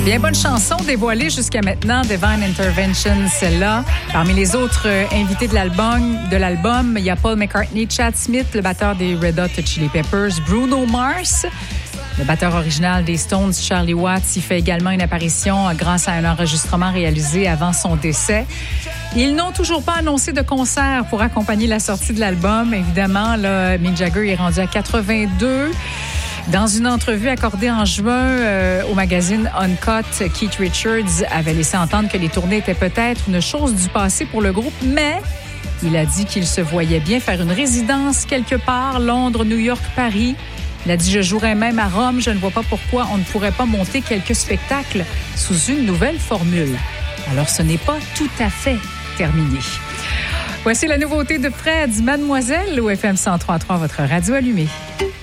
Bien, bonne chanson dévoilée jusqu'à maintenant, Divine Intervention, celle-là. Parmi les autres invités de l'album, il y a Paul McCartney, Chad Smith, le batteur des Red Hot Chili Peppers, Bruno Mars, le batteur original des Stones, Charlie Watts. Il fait également une apparition grâce à un enregistrement réalisé avant son décès. Ils n'ont toujours pas annoncé de concert pour accompagner la sortie de l'album. Évidemment, là, Mick Jagger est rendu à 82. Dans une entrevue accordée en juin au magazine Uncut, Keith Richards avait laissé entendre que les tournées étaient peut-être une chose du passé pour le groupe, mais il a dit qu'il se voyait bien faire une résidence quelque part, Londres, New York, Paris. Il a dit « Je jouerais même à Rome, je ne vois pas pourquoi on ne pourrait pas monter quelques spectacles sous une nouvelle formule. » Alors, ce n'est pas tout à fait terminé. Voici la nouveauté de Fred, Mademoiselle, au FM 103.3, votre radio allumée.